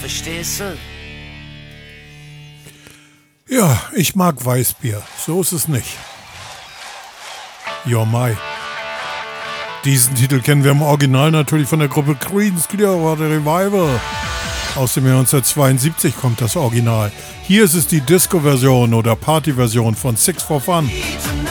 verstehst du? Ja, ich mag Weißbier. So ist es nicht. You're My. Diesen Titel kennen wir im Original natürlich von der Gruppe Creedence Clearwater Revival. Aus dem Jahr 1972 kommt das Original. Hier ist es die Disco-Version oder Party-Version von Six for Fun.